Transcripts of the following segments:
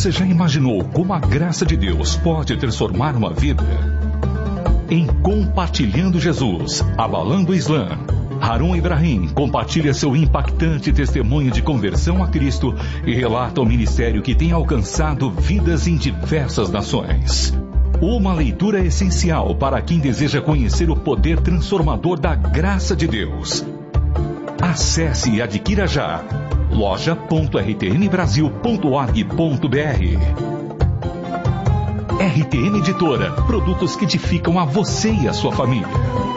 Você já imaginou como a graça de Deus pode transformar uma vida? Em Compartilhando Jesus, Abalando o Islã, Harun Ibrahim compartilha seu impactante testemunho de conversão a Cristo e relata o ministério que tem alcançado vidas em diversas nações. Uma leitura essencial para quem deseja conhecer o poder transformador da graça de Deus. Acesse e adquira já loja.rtmbrasil.org.br. RTM Editora, produtos que edificam a você e a sua família.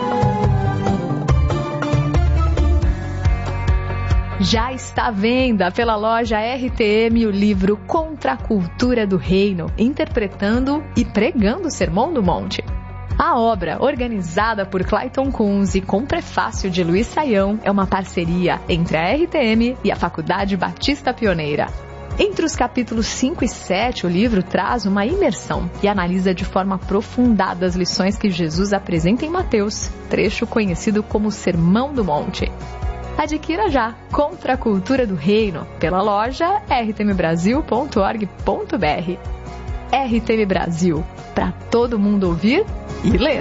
Já está à venda pela loja RTM o livro Contra a Cultura do Reino, interpretando e pregando o Sermão do Monte. A obra, organizada por Clayton Kunz e com prefácio de Luiz Saião, é uma parceria entre a RTM e a Faculdade Batista Pioneira. Entre os capítulos 5 e 7, o livro traz uma imersão e analisa de forma aprofundada as lições que Jesus apresenta em Mateus, trecho conhecido como Sermão do Monte. Adquira já Contra a Cultura do Reino pela loja rtmbrasil.org.br. RTM Brasil, para todo mundo ouvir e ler.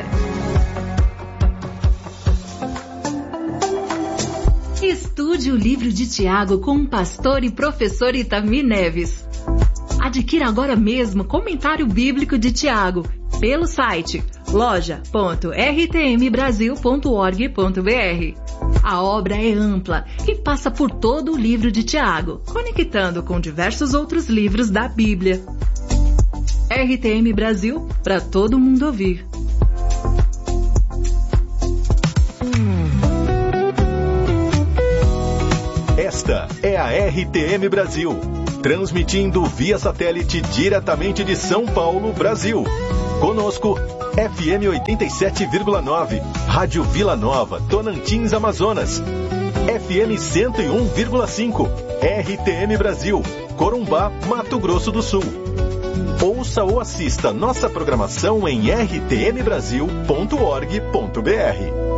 Estude o livro de Tiago com o pastor e professor Itamir Neves. Adquira agora mesmo Comentário Bíblico de Tiago pelo site loja.rtmbrasil.org.br. A obra é ampla e passa por todo o livro de Tiago, conectando com diversos outros livros da Bíblia. RTM Brasil, para todo mundo ouvir. Esta é a RTM Brasil, transmitindo via satélite diretamente de São Paulo, Brasil. Conosco, FM 87,9, Rádio Vila Nova, Tonantins, Amazonas. FM 101,5, RTM Brasil, Corumbá, Mato Grosso do Sul. Ouça ou assista nossa programação em rtmbrasil.org.br.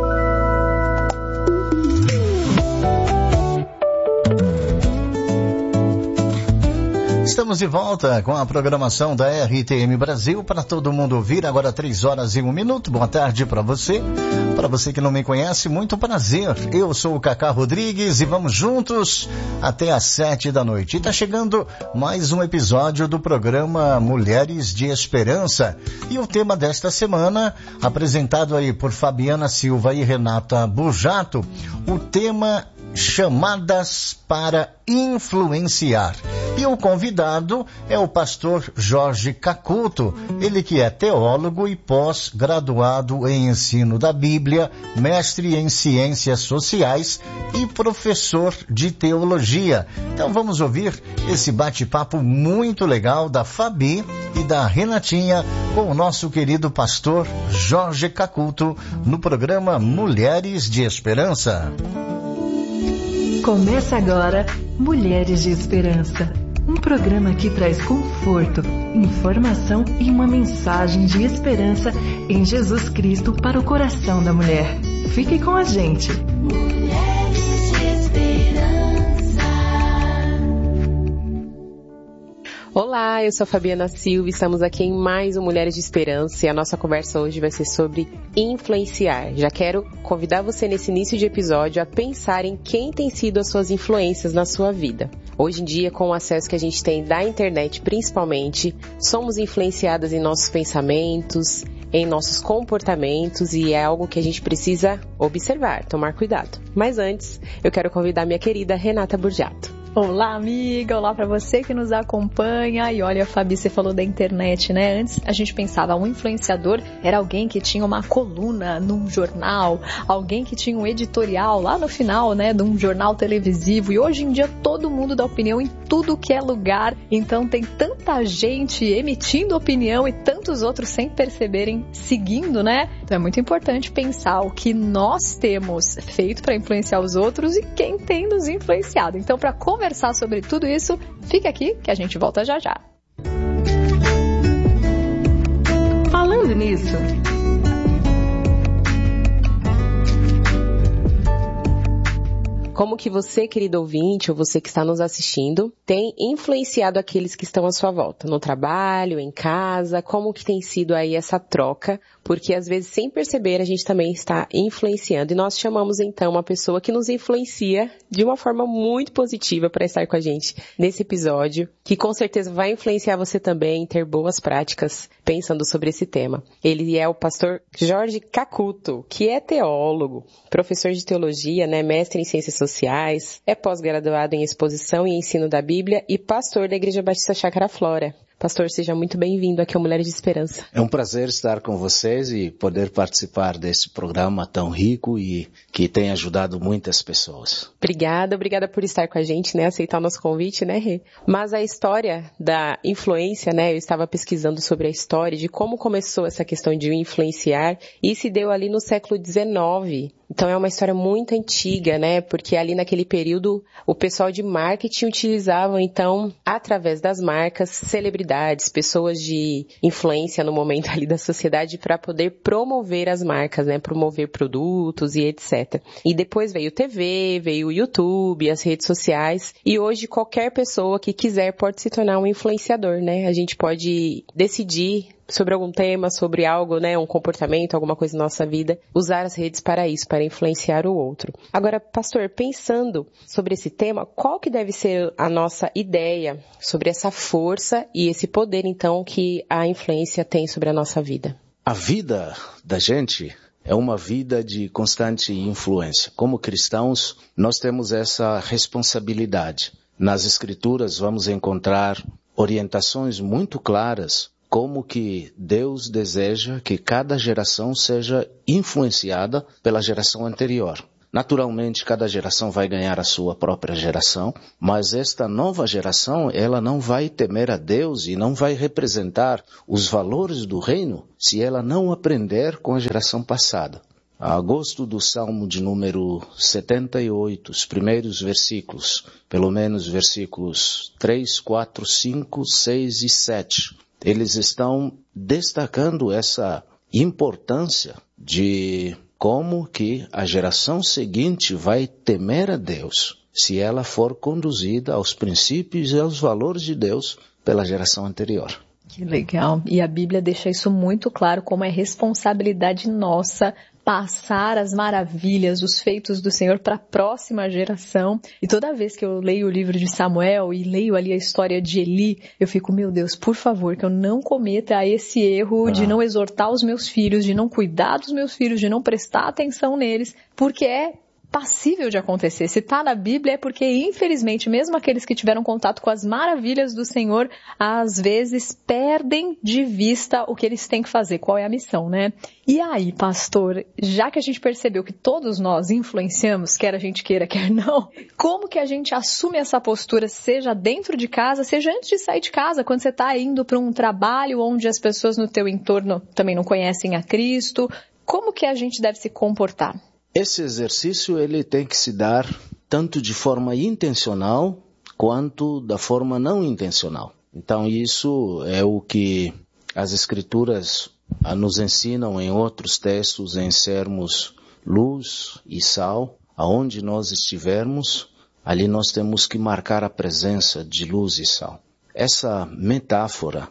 Estamos de volta com a programação da RTM Brasil para todo mundo ouvir, agora 3h01. Boa tarde para você. Para você que não me conhece, muito prazer. Eu sou o Cacá Rodrigues e vamos juntos até às 7 da noite. E está chegando mais um episódio do programa Mulheres de Esperança. E o tema desta semana, apresentado aí por Fabiana Silva e Renata Burjato, o tema Chamadas para Influenciar. E o convidado é o pastor Jorge Cacuto, ele que é teólogo e pós-graduado em ensino da Bíblia, mestre em ciências sociais e professor de teologia. Então vamos ouvir esse bate-papo muito legal da Fabi e da Renatinha com o nosso querido pastor Jorge Cacuto no programa Mulheres de Esperança. Começa agora Mulheres de Esperança, um programa que traz conforto, informação e uma mensagem de esperança em Jesus Cristo para o coração da mulher. Fique com a gente. Mulheres de Esperança. Olá, eu sou a Fabiana Silva e estamos aqui em mais um Mulheres de Esperança e a nossa conversa hoje vai ser sobre influenciar. Já quero convidar você nesse início de episódio a pensar em quem tem sido as suas influências na sua vida. Hoje em dia, com o acesso que a gente tem da internet principalmente, somos influenciadas em nossos pensamentos, em nossos comportamentos e é algo que a gente precisa observar, tomar cuidado. Mas antes, eu quero convidar minha querida Renata Burjato. Olá, amiga! Olá para você que nos acompanha. E olha, Fabi, você falou da internet, né? Antes a gente pensava, um influenciador era alguém que tinha uma coluna num jornal, alguém que tinha um editorial lá no final, né, de um jornal televisivo. E hoje em dia todo mundo dá opinião em tudo que é lugar. Então tem tanta gente emitindo opinião e tantos outros sem perceberem seguindo, né? Então é muito importante pensar o que nós temos feito para influenciar os outros e quem tem nos influenciado. Então, para conversar sobre tudo isso, fica aqui que a gente volta já já. Falando nisso, Como que você, querido ouvinte, ou você que está nos assistindo, tem influenciado aqueles que estão à sua volta, no trabalho, em casa, como que tem sido aí essa troca, porque às vezes sem perceber a gente também está influenciando. E nós chamamos então uma pessoa que nos influencia de uma forma muito positiva para estar com a gente nesse episódio, que com certeza vai influenciar você também em ter boas práticas pensando sobre esse tema. Ele é o pastor Jorge Cacuto, que é teólogo, professor de teologia, mestre em ciências sociais, é pós-graduado em exposição e ensino da Bíblia e pastor da Igreja Batista Chácara Flora. Pastor, seja muito bem-vindo aqui ao Mulheres de Esperança. É um prazer estar com vocês e poder participar desse programa tão rico e que tem ajudado muitas pessoas. Obrigada por estar com a gente, aceitar o nosso convite, Rê? Mas a história da influência, eu estava pesquisando sobre a história de como começou essa questão de influenciar e se deu ali no século XIX. Então é uma história muito antiga, porque ali naquele período o pessoal de marketing utilizava, então, através das marcas, celebridades, pessoas de influência no momento ali da sociedade para poder promover as marcas, promover produtos e etc. E depois veio TV, veio o YouTube, as redes sociais e hoje qualquer pessoa que quiser pode se tornar um influenciador, A gente pode decidir sobre algum tema, sobre algo, um comportamento, alguma coisa na nossa vida, usar as redes para isso, para influenciar o outro. Agora, pastor, pensando sobre esse tema, qual que deve ser a nossa ideia sobre essa força e esse poder, então, que a influência tem sobre a nossa vida? A vida da gente é uma vida de constante influência. Como cristãos, nós temos essa responsabilidade. Nas Escrituras vamos encontrar orientações muito claras como que Deus deseja que cada geração seja influenciada pela geração anterior. Naturalmente, cada geração vai ganhar a sua própria geração, mas esta nova geração, ela não vai temer a Deus e não vai representar os valores do reino se ela não aprender com a geração passada. A gosto do Salmo de número 78, os primeiros versículos, pelo menos versículos 3, 4, 5, 6 e 7, eles estão destacando essa importância de como que a geração seguinte vai temer a Deus se ela for conduzida aos princípios e aos valores de Deus pela geração anterior. Que legal. E a Bíblia deixa isso muito claro, como é responsabilidade nossa passar as maravilhas, os feitos do Senhor para a próxima geração. E toda vez que eu leio o livro de Samuel e leio ali a história de Eli, eu fico, meu Deus, por favor, que eu não cometa esse erro de não exortar os meus filhos, de não cuidar dos meus filhos, de não prestar atenção neles, porque é passível de acontecer. Se está na Bíblia é porque, infelizmente, mesmo aqueles que tiveram contato com as maravilhas do Senhor, às vezes perdem de vista o que eles têm que fazer, qual é a missão, E aí, pastor, já que a gente percebeu que todos nós influenciamos, quer a gente queira, quer não, como que a gente assume essa postura, seja dentro de casa, seja antes de sair de casa, quando você está indo para um trabalho onde as pessoas no teu entorno também não conhecem a Cristo, como que a gente deve se comportar? Esse exercício ele tem que se dar tanto de forma intencional quanto da forma não intencional. Então isso é o que as Escrituras nos ensinam em outros textos, em sermos luz e sal. Aonde nós estivermos, ali nós temos que marcar a presença de luz e sal. Essa metáfora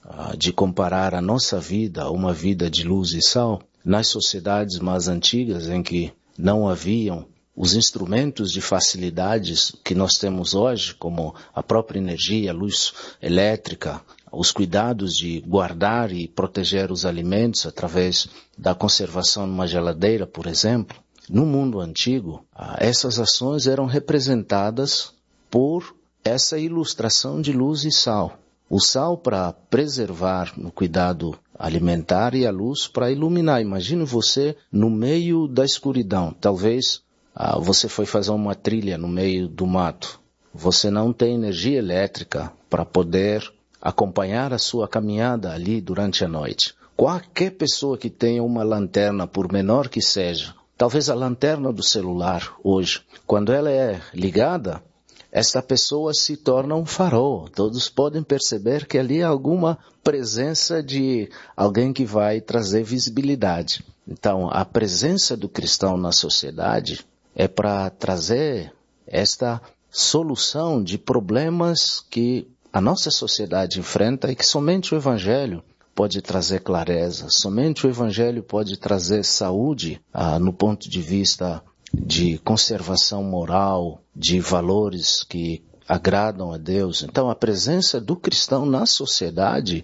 de comparar a nossa vida a uma vida de luz e sal, nas sociedades mais antigas em que não haviam os instrumentos de facilidades que nós temos hoje, como a própria energia, a luz elétrica, os cuidados de guardar e proteger os alimentos através da conservação numa geladeira, por exemplo, no mundo antigo, essas ações eram representadas por essa ilustração de luz e sal. O sal para preservar no cuidado alimentar e a luz para iluminar. Imagine você no meio da escuridão. Talvez você foi fazer uma trilha no meio do mato. Você não tem energia elétrica para poder acompanhar a sua caminhada ali durante a noite. Qualquer pessoa que tenha uma lanterna, por menor que seja, talvez a lanterna do celular hoje, quando ela é ligada, esta pessoa se torna um farol. Todos podem perceber que ali há alguma presença de alguém que vai trazer visibilidade. Então, a presença do cristão na sociedade é para trazer esta solução de problemas que a nossa sociedade enfrenta e que somente o Evangelho pode trazer clareza, somente o Evangelho pode trazer saúde no ponto de vista de conservação moral, de valores que agradam a Deus. Então a presença do cristão na sociedade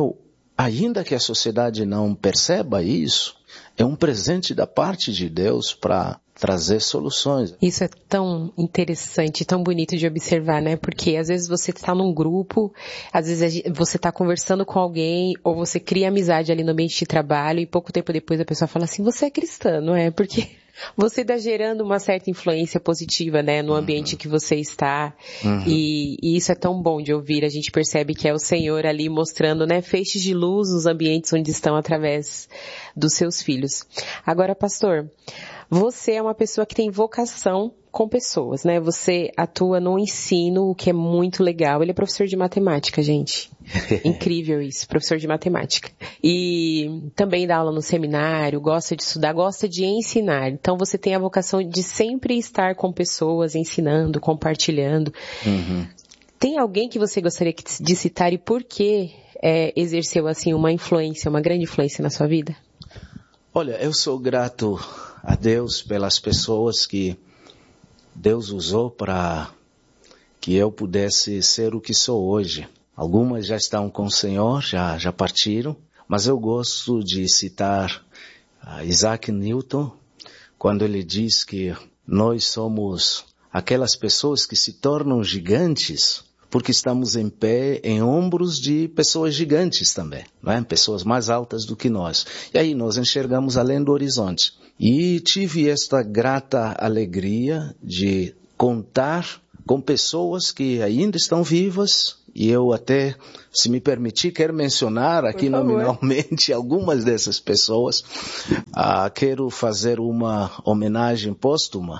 ainda que a sociedade não perceba isso, é um presente da parte de Deus para trazer soluções. Isso é tão interessante, tão bonito de observar, né? Porque às vezes você está num grupo, às vezes você está conversando com alguém, ou você cria amizade ali no ambiente de trabalho, e pouco tempo depois a pessoa fala assim, você é cristã, não é? Porque você está gerando uma certa influência positiva, né? No ambiente que você está. E isso é tão bom de ouvir. A gente percebe que é o Senhor ali mostrando, né? Feixes de luz nos ambientes onde estão através dos seus filhos. Agora, pastor, você é uma pessoa que tem vocação com pessoas, né? Você atua no ensino, o que é muito legal. Ele é professor de matemática, gente. Incrível isso, professor de matemática. E também dá aula no seminário, gosta de estudar, gosta de ensinar. Então você tem a vocação de sempre estar com pessoas, ensinando, compartilhando. Tem alguém que você gostaria de citar e por que exerceu assim uma grande influência na sua vida? Olha, eu sou grato a Deus pelas pessoas que Deus usou para que eu pudesse ser o que sou hoje. Algumas já estão com o Senhor, já partiram, mas eu gosto de citar Isaac Newton, quando ele diz que nós somos aquelas pessoas que se tornam gigantes porque estamos em pé, em ombros de pessoas gigantes também, não é? Pessoas mais altas do que nós. E aí nós enxergamos além do horizonte. E tive esta grata alegria de contar com pessoas que ainda estão vivas, e eu até, se me permitir, quero mencionar aqui nominalmente algumas dessas pessoas. Quero fazer uma homenagem póstuma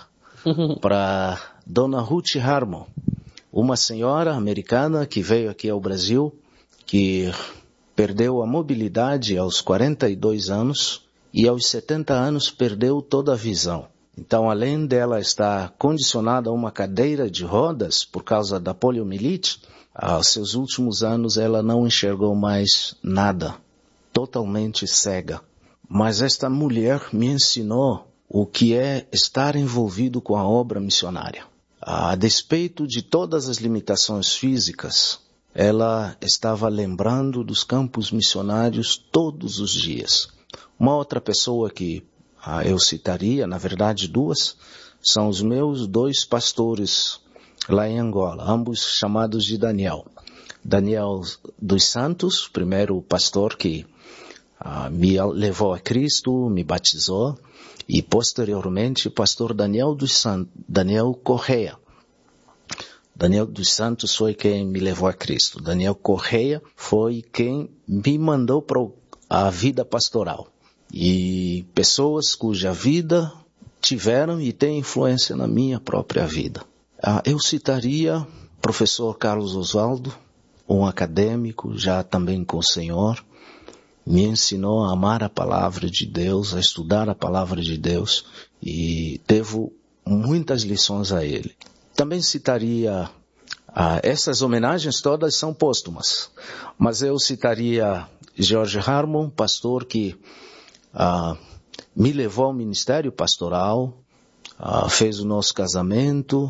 para Dona Ruth Harmon, uma senhora americana que veio aqui ao Brasil, que perdeu a mobilidade aos 42 anos e aos 70 anos perdeu toda a visão. Então, além dela estar condicionada a uma cadeira de rodas por causa da poliomielite, aos seus últimos anos ela não enxergou mais nada, totalmente cega. Mas esta mulher me ensinou o que é estar envolvido com a obra missionária. A despeito de todas as limitações físicas, ela estava lembrando dos campos missionários todos os dias. Uma outra pessoa que eu citaria, na verdade duas, são os meus 2 pastores lá em Angola, ambos chamados de Daniel. Daniel dos Santos, primeiro pastor que me levou a Cristo, me batizou, e posteriormente pastor Daniel Correia. Daniel dos Santos foi quem me levou a Cristo. Daniel Correia foi quem me mandou para a vida pastoral. E pessoas cuja vida tiveram e têm influência na minha própria vida. Eu citaria o professor Carlos Oswaldo, um acadêmico, já também com o Senhor, me ensinou a amar a palavra de Deus, a estudar a palavra de Deus, e devo muitas lições a ele. Também citaria, essas homenagens todas são póstumas, mas eu citaria George Harmon, pastor que me levou ao ministério pastoral, fez o nosso casamento,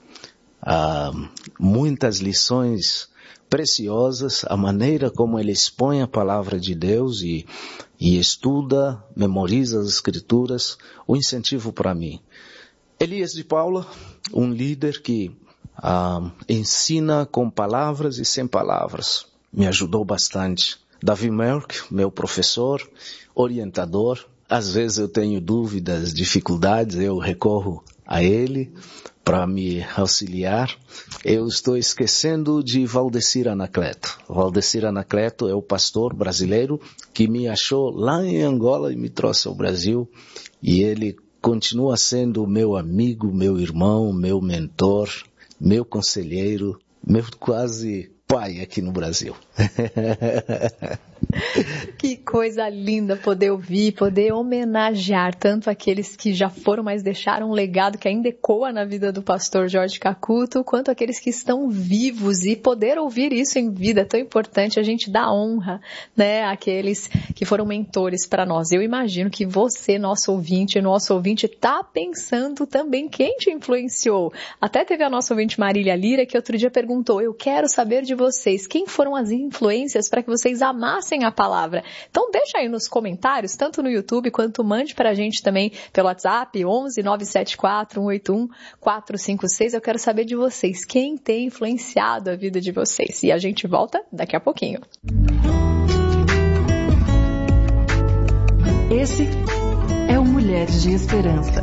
muitas lições preciosas, a maneira como ele expõe a palavra de Deus e estuda, memoriza as escrituras, o incentivo para mim. Elias de Paula, um líder que ensina com palavras e sem palavras, me ajudou bastante. Davi Merck, meu professor, orientador, às vezes eu tenho dúvidas, dificuldades, eu recorro a ele para me auxiliar. Eu estou esquecendo de Valdecir Anacleto. Valdecir Anacleto é o pastor brasileiro que me achou lá em Angola e me trouxe ao Brasil. E ele continua sendo meu amigo, meu irmão, meu mentor, meu conselheiro, meu quase pai aqui no Brasil. Que coisa linda poder ouvir, poder homenagear tanto aqueles que já foram, mas deixaram um legado que ainda ecoa na vida do pastor Jorge Cacuto, quanto aqueles que estão vivos, e poder ouvir isso em vida é tão importante. A gente dá honra, né, àqueles que foram mentores para nós. Eu imagino que você, nosso ouvinte, está pensando também quem te influenciou. Até teve a nossa ouvinte Marília Lira, que outro dia perguntou: eu quero saber de vocês, quem foram as influências para que vocês amassem a palavra? Então deixa aí nos comentários, tanto no YouTube quanto mande para a gente também pelo WhatsApp, 11 974 181 456. Eu quero saber de vocês, quem tem influenciado a vida de vocês. E a gente volta daqui a pouquinho. Esse é o Mulheres de Esperança.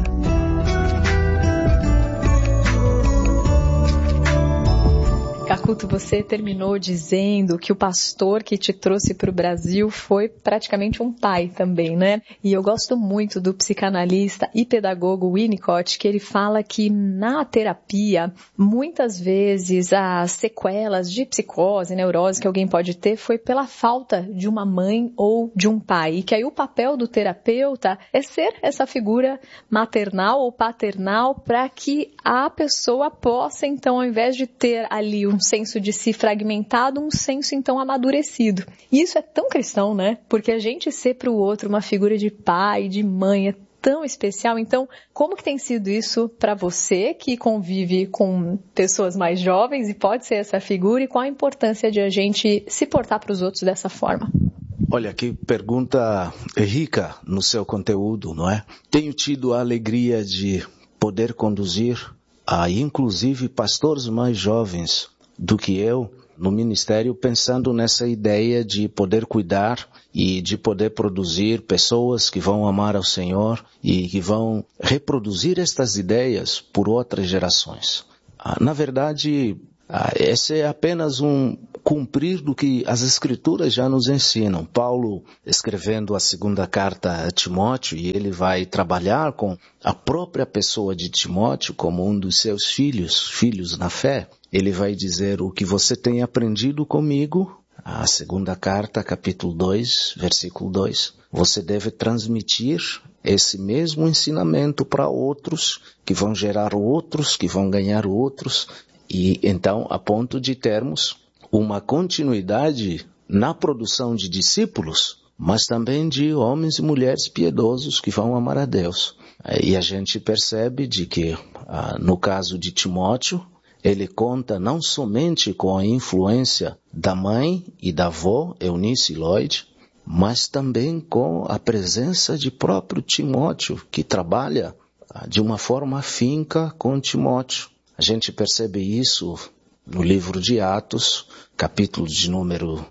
Cacuto, você terminou dizendo que o pastor que te trouxe para o Brasil foi praticamente um pai também, né? E eu gosto muito do psicanalista e pedagogo Winnicott, que ele fala que na terapia, muitas vezes as sequelas de psicose, neurose que alguém pode ter foi pela falta de uma mãe ou de um pai. E que aí o papel do terapeuta é ser essa figura maternal ou paternal para que a pessoa possa, então, ao invés de ter ali um senso de si fragmentado, um senso então amadurecido. E isso é tão cristão, né? Porque a gente ser para o outro uma figura de pai, de mãe, é tão especial. Então, como que tem sido isso para você, que convive com pessoas mais jovens e pode ser essa figura, e qual a importância de a gente se portar para os outros dessa forma? Olha, que pergunta rica no seu conteúdo, não é? Tenho tido a alegria de poder conduzir inclusive pastores mais jovens do que eu no ministério, pensando nessa ideia de poder cuidar e de poder produzir pessoas que vão amar ao Senhor e que vão reproduzir estas ideias por outras gerações. Na verdade, esse é apenas um cumprir do que as Escrituras já nos ensinam. Paulo, escrevendo a segunda carta a Timóteo, e ele vai trabalhar com a própria pessoa de Timóteo como um dos seus filhos na fé. Ele vai dizer: o que você tem aprendido comigo, a segunda carta, capítulo 2, versículo 2, você deve transmitir esse mesmo ensinamento para outros, que vão gerar outros, que vão ganhar outros, e então a ponto de termos uma continuidade na produção de discípulos, mas também de homens e mulheres piedosos que vão amar a Deus. E a gente percebe de que, no caso de Timóteo, ele conta não somente com a influência da mãe e da avó, Eunice e Lloyd, mas também com a presença de próprio Timóteo, que trabalha de uma forma afinca com Timóteo. A gente percebe isso no livro de Atos, capítulo de número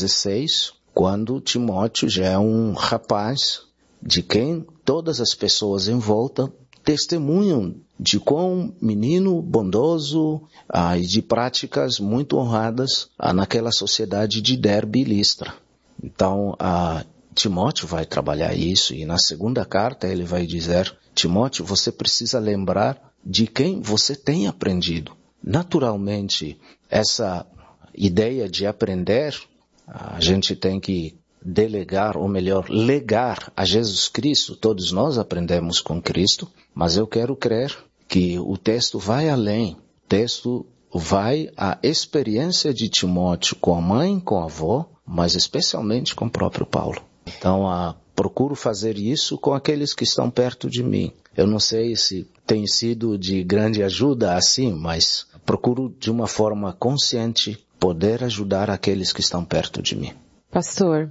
16, quando Timóteo já é um rapaz de quem todas as pessoas em volta testemunham de quão menino bondoso e de práticas muito honradas naquela sociedade de Derbe e Listra. Então, Timóteo vai trabalhar isso, e na segunda carta ele vai dizer: Timóteo, você precisa lembrar de quem você tem aprendido. Naturalmente, essa ideia de aprender, a gente tem que delegar, ou melhor, legar a Jesus Cristo. Todos nós aprendemos com Cristo, mas eu quero crer que o texto vai além. O texto vai à experiência de Timóteo com a mãe, com a avó, mas especialmente com o próprio Paulo. Então, procuro fazer isso com aqueles que estão perto de mim. Eu não sei se tem sido de grande ajuda assim, mas procuro de uma forma consciente poder ajudar aqueles que estão perto de mim. Pastor,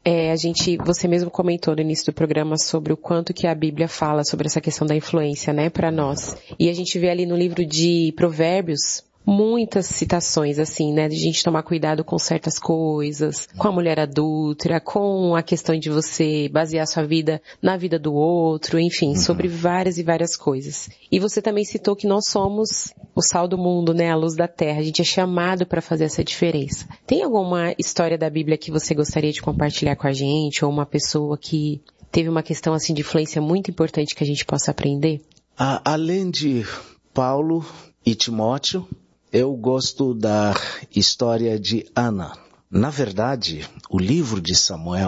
você mesmo comentou no início do programa sobre o quanto que a Bíblia fala sobre essa questão da influência, né, para nós. E a gente vê ali no livro de Provérbios muitas citações, assim, né, de a gente tomar cuidado com certas coisas, com a mulher adúltera, com a questão de você basear sua vida na vida do outro, enfim, sobre várias e várias coisas. E você também citou que nós somos o sal do mundo, né, a luz da terra. A gente é chamado para fazer essa diferença. Tem alguma história da Bíblia que você gostaria de compartilhar com a gente, ou uma pessoa que teve uma questão assim de influência muito importante que a gente possa aprender? Além de Paulo e Timóteo, eu gosto da história de Ana. Na verdade, o livro de Samuel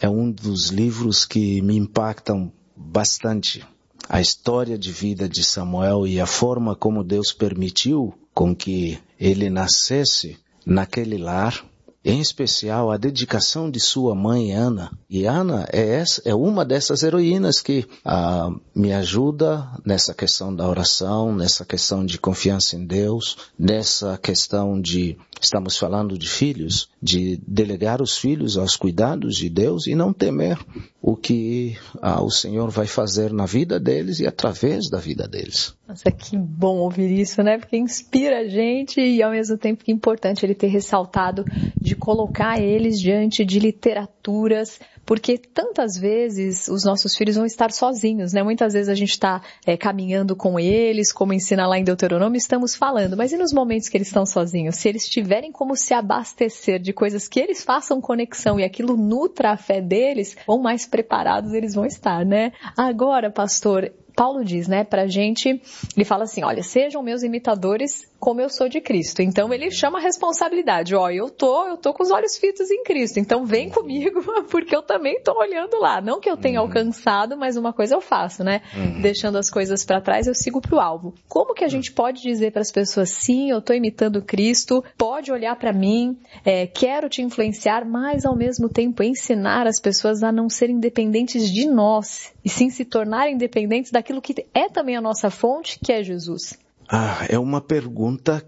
é um dos livros que me impactam bastante. A história de vida de Samuel e a forma como Deus permitiu com que ele nascesse naquele lar, em especial a dedicação de sua mãe Ana. E Ana é uma dessas heroínas que me ajuda nessa questão da oração, nessa questão de confiança em Deus, nessa questão de, estamos falando de filhos, de delegar os filhos aos cuidados de Deus e não temer o que o Senhor vai fazer na vida deles e através da vida deles. Nossa, que bom ouvir isso, né? Porque inspira a gente e ao mesmo tempo que é importante ele ter ressaltado de colocar eles diante de literaturas, porque tantas vezes os nossos filhos vão estar sozinhos, né? Muitas vezes a gente está caminhando com eles, como ensina lá em Deuteronômio, estamos falando, mas e nos momentos que eles estão sozinhos? Se eles tiverem como se abastecer de coisas que eles façam conexão e aquilo nutra a fé deles, quão mais preparados eles vão estar, né? Agora, pastor, Paulo diz, né, pra gente, ele fala assim, olha, sejam meus imitadores como eu sou de Cristo. Então ele chama a responsabilidade, eu tô com os olhos fitos em Cristo, então vem comigo, porque eu também tô olhando lá. Não que eu tenha alcançado, mas uma coisa eu faço, né? Deixando as coisas para trás, eu sigo pro alvo. Como que a gente pode dizer para as pessoas, sim, eu tô imitando Cristo, pode olhar para mim, quero te influenciar, mas ao mesmo tempo ensinar as pessoas a não serem dependentes de nós, e sim se tornarem dependentes daquilo que é também a nossa fonte, que é Jesus? É uma pergunta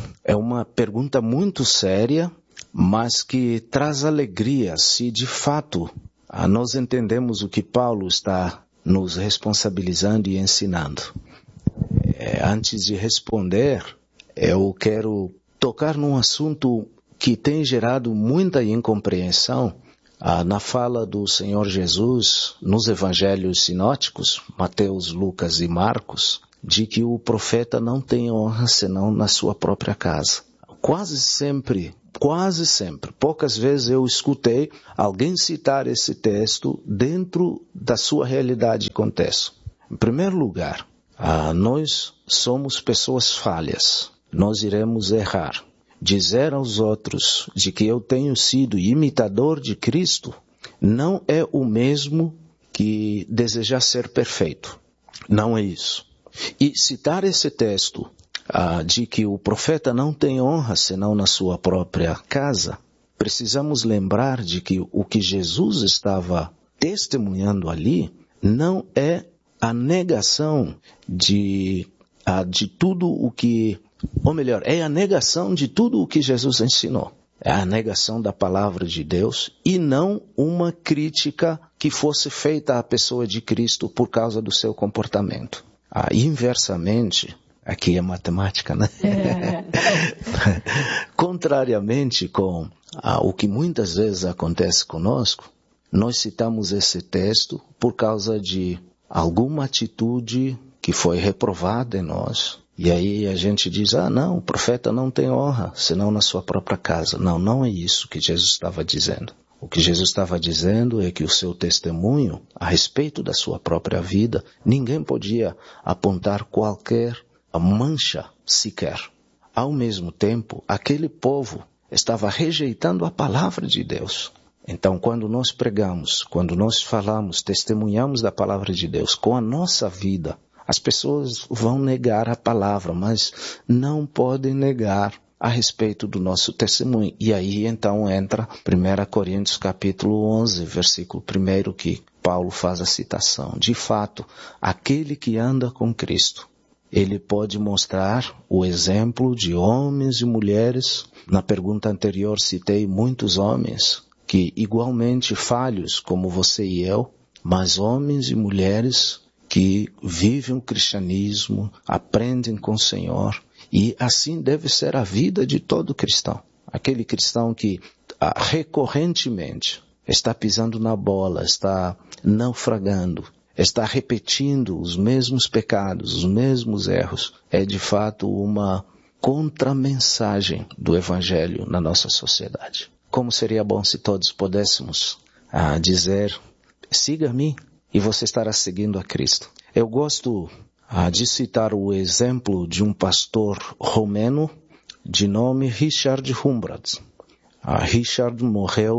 muito séria, mas que traz alegria se de fato nós entendemos o que Paulo está nos responsabilizando e ensinando. Antes de responder, eu quero tocar num assunto que tem gerado muita incompreensão na fala do Senhor Jesus nos evangelhos sinóticos, Mateus, Lucas e Marcos, de que o profeta não tem honra senão na sua própria casa. Quase sempre, poucas vezes eu escutei alguém citar esse texto dentro da sua realidade e contexto. Em primeiro lugar, nós somos pessoas falhas, nós iremos errar. Dizer aos outros de que eu tenho sido imitador de Cristo não é o mesmo que desejar ser perfeito. Não é isso. E citar esse texto de que o profeta não tem honra senão na sua própria casa, precisamos lembrar de que o que Jesus estava testemunhando ali não é a negação de tudo o que, ou melhor, é a negação de tudo o que Jesus ensinou. É a negação da palavra de Deus e não uma crítica que fosse feita à pessoa de Cristo por causa do seu comportamento. Inversamente, aqui é matemática, né? Contrariamente com o que muitas vezes acontece conosco, nós citamos esse texto por causa de alguma atitude que foi reprovada em nós. E aí a gente diz, não, o profeta não tem honra, senão na sua própria casa. Não é isso que Jesus estava dizendo. O que Jesus estava dizendo é que o seu testemunho a respeito da sua própria vida, ninguém podia apontar qualquer mancha sequer. Ao mesmo tempo, aquele povo estava rejeitando a palavra de Deus. Então, quando nós pregamos, quando nós falamos, testemunhamos da palavra de Deus com a nossa vida, as pessoas vão negar a palavra, mas não podem negar a respeito do nosso testemunho. E aí então entra 1 Coríntios capítulo 11, versículo 1, que Paulo faz a citação. De fato, aquele que anda com Cristo, ele pode mostrar o exemplo de homens e mulheres. Na pergunta anterior citei muitos homens que igualmente falhos como você e eu, mas homens e mulheres que vivem o cristianismo, aprendem com o Senhor. E assim deve ser a vida de todo cristão. Aquele cristão que recorrentemente está pisando na bola, está naufragando, está repetindo os mesmos pecados, os mesmos erros. É de fato uma contramensagem do Evangelho na nossa sociedade. Como seria bom se todos pudéssemos dizer, siga-me e você estará seguindo a Cristo. Eu gosto de citar o exemplo de um pastor romeno de nome Richard Humbrad. Richard morreu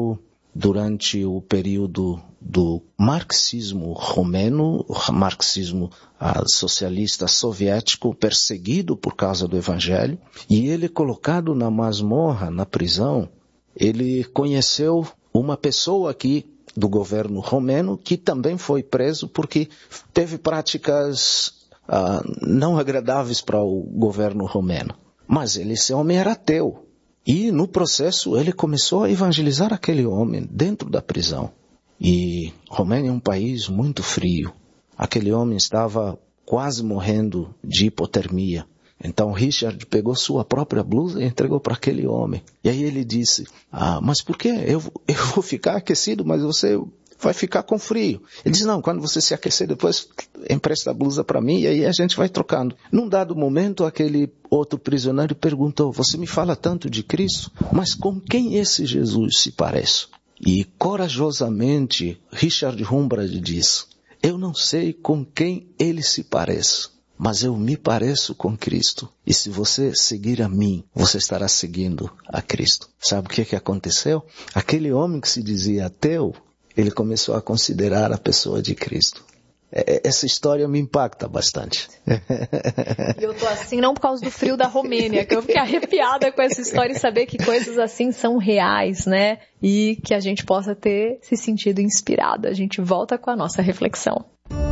durante o período do marxismo romeno, marxismo socialista soviético, perseguido por causa do evangelho, e ele, colocado na masmorra, na prisão, ele conheceu uma pessoa aqui do governo romeno que também foi preso porque teve práticas não agradáveis para o governo romeno. Mas esse homem era ateu. E no processo ele começou a evangelizar aquele homem dentro da prisão. E Romênia é um país muito frio. Aquele homem estava quase morrendo de hipotermia. Então Richard pegou sua própria blusa e entregou para aquele homem. E aí ele disse, mas por que? Eu vou ficar aquecido, mas você vai ficar com frio. Ele disse, não, quando você se aquecer, depois empresta a blusa para mim e aí a gente vai trocando. Num dado momento, aquele outro prisioneiro perguntou, você me fala tanto de Cristo, mas com quem esse Jesus se parece? E corajosamente, Richard Humbrad diz, eu não sei com quem ele se parece, mas eu me pareço com Cristo. E se você seguir a mim, você estará seguindo a Cristo. Sabe o que aconteceu? Aquele homem que se dizia ateu, ele começou a considerar a pessoa de Cristo. Essa história me impacta bastante. Eu tô assim não por causa do frio da Romênia, que eu fiquei arrepiada com essa história e saber que coisas assim são reais, né? E que a gente possa ter se sentido inspirado. A gente volta com a nossa reflexão.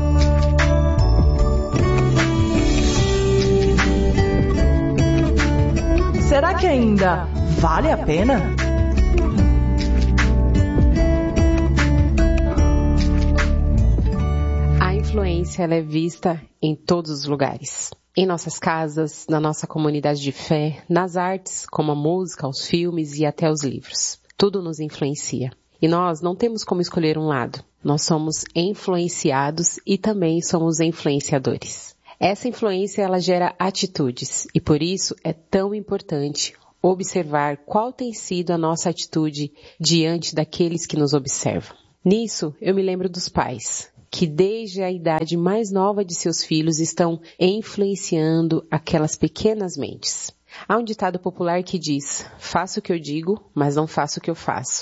Será que ainda vale a pena? A influência ela é vista em todos os lugares. Em nossas casas, na nossa comunidade de fé, nas artes, como a música, os filmes e até os livros. Tudo nos influencia. E nós não temos como escolher um lado. Nós somos influenciados e também somos influenciadores. Essa influência ela gera atitudes e por isso é tão importante observar qual tem sido a nossa atitude diante daqueles que nos observam. Nisso, eu me lembro dos pais, que desde a idade mais nova de seus filhos estão influenciando aquelas pequenas mentes. Há um ditado popular que diz, faço o que eu digo, mas não faço o que eu faço.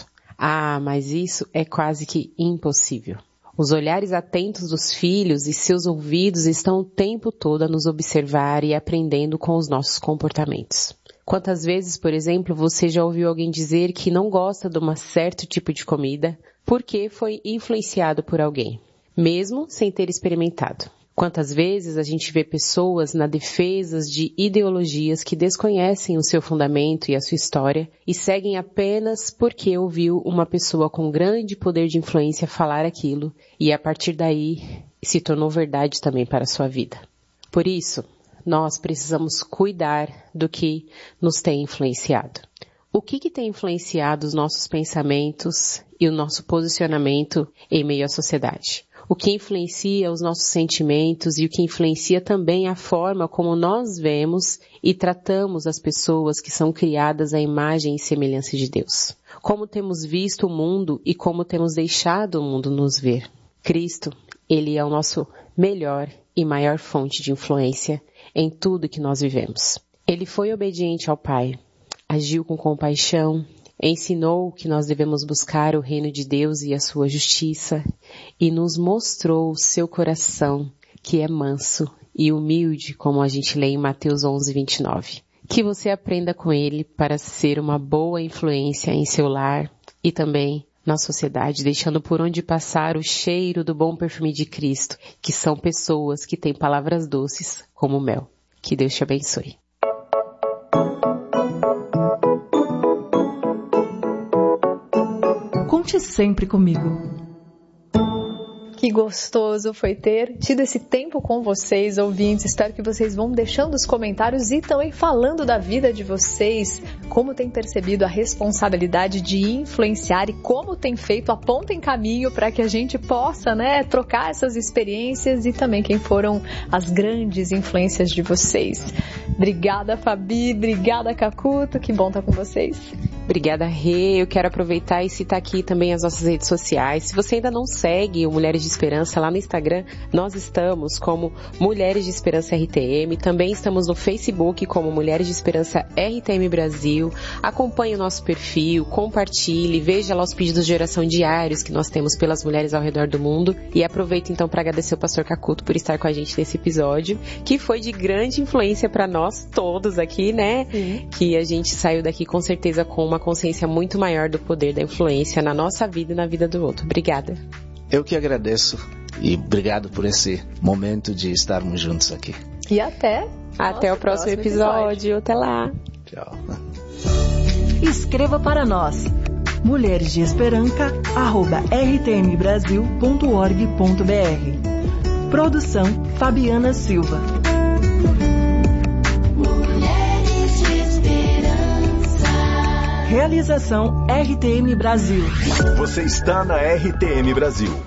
Mas isso é quase que impossível. Os olhares atentos dos filhos e seus ouvidos estão o tempo todo a nos observar e aprendendo com os nossos comportamentos. Quantas vezes, por exemplo, você já ouviu alguém dizer que não gosta de um certo tipo de comida porque foi influenciado por alguém, mesmo sem ter experimentado? Quantas vezes a gente vê pessoas na defesa de ideologias que desconhecem o seu fundamento e a sua história e seguem apenas porque ouviu uma pessoa com grande poder de influência falar aquilo e a partir daí se tornou verdade também para a sua vida. Por isso, nós precisamos cuidar do que nos tem influenciado. O que tem influenciado os nossos pensamentos e o nosso posicionamento em meio à sociedade? O que influencia os nossos sentimentos e o que influencia também a forma como nós vemos e tratamos as pessoas que são criadas à imagem e semelhança de Deus. Como temos visto o mundo e como temos deixado o mundo nos ver. Cristo, Ele é o nosso melhor e maior fonte de influência em tudo que nós vivemos. Ele foi obediente ao Pai, agiu com compaixão, ensinou que nós devemos buscar o reino de Deus e a sua justiça e nos mostrou o seu coração que é manso e humilde, como a gente lê em Mateus 11:29. Que você aprenda com ele para ser uma boa influência em seu lar e também na sociedade, deixando por onde passar o cheiro do bom perfume de Cristo, que são pessoas que têm palavras doces como mel. Que Deus te abençoe. Conte sempre comigo. Que gostoso foi ter tido esse tempo com vocês, ouvintes. Espero que vocês vão deixando os comentários e também falando da vida de vocês, como tem percebido a responsabilidade de influenciar e como tem feito a ponta em caminho para que a gente possa, trocar essas experiências e também quem foram as grandes influências de vocês. Obrigada, Fabi. Obrigada, Cacuto. Que bom estar com vocês. Obrigada, Rê. Eu quero aproveitar e citar aqui também as nossas redes sociais. Se você ainda não segue o Mulheres de Esperança lá no Instagram, nós estamos como Mulheres de Esperança RTM. Também estamos no Facebook como Mulheres de Esperança RTM Brasil. Acompanhe o nosso perfil, compartilhe, veja lá os pedidos de oração diários que nós temos pelas mulheres ao redor do mundo. E aproveito então para agradecer o pastor Cacuto por estar com a gente nesse episódio, que foi de grande influência para nós todos aqui, né? Que a gente saiu daqui com certeza com uma consciência muito maior do poder da influência na nossa vida e na vida do outro. Obrigada. Eu que agradeço e obrigado por esse momento de estarmos juntos aqui. E até o próximo episódio. Até lá. Tchau. Escreva para nós mulheresdeesperanca@rtmbrasil.org.br. Produção Fabiana Silva. Realização RTM Brasil. Você está na RTM Brasil.